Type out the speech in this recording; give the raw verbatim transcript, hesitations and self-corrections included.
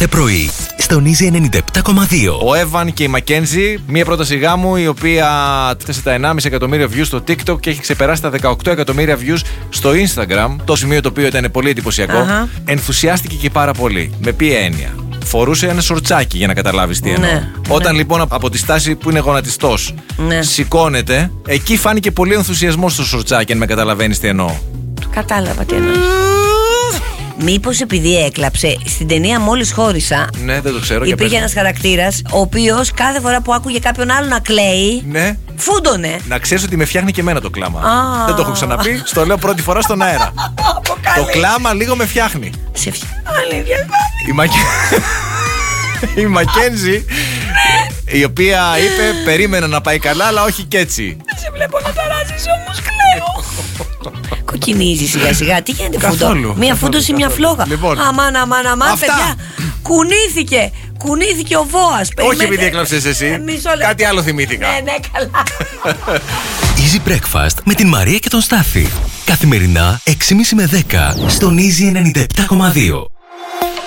κάθε πρωί στον Easy ενενήντα επτά κόμμα δύο. Ο Εύαν και η Μακένζι, μία πρόταση γάμου η οποία έφτασε τα ενάμιση εκατομμύρια views στο TikTok και έχει ξεπεράσει τα δεκαοκτώ εκατομμύρια views στο Instagram. Το σημείο το οποίο ήταν πολύ εντυπωσιακό. Uh-huh. Ενθουσιάστηκε και πάρα πολύ. Με ποια έννοια? Φορούσε ένα σορτσάκι, για να καταλάβεις τι εννοώ. Ναι, Όταν ναι. λοιπόν από τη στάση που είναι γονατιστός ναι. σηκώνεται, εκεί φάνηκε πολύ ενθουσιασμό στο σορτσάκι, αν με καταλαβαίνεις τι εννοώ. Κατάλαβα τι εννοείς. Μήπως επειδή έκλαψε στην ταινία Μόλις χώρισα. Ναι, δεν το ξέρω. Υπήρχε ένας χαρακτήρας ο οποίος κάθε φορά που άκουγε κάποιον άλλο να κλαίει, ναι. φούντωνε. Να ξέρεις ότι με φτιάχνει και εμένα το κλάμα. Ah. Δεν το έχω ξαναπεί. Στο λέω πρώτη φορά στον αέρα. Το κλάμα λίγο με φτιάχνει. Σε φτιάχνει. Η, Μακ... η Μακένζι, η οποία είπε περίμενα να πάει καλά, αλλά όχι κι έτσι. Δεν σε βλέπω να ταράζεις, όμως κλαίω. Κοκκινίζει σιγά σιγά. Τι γίνεται φούντο? Μία φούντωση, μία φλόγα. Λοιπόν, αμάν, αμάν, αμάν, παιδιά. Κουνήθηκε. Κουνήθηκε ο Βόας. Όχι επειδή έκλαψες εσύ. Ε, Κάτι άλλο θυμήθηκα. Ναι, ναι, καλά. Easy Breakfast με την Μαρία και τον Στάφη. Καθημερινά έξι και τριάντα με δέκα στον Easy ενενήντα επτά κόμμα δύο.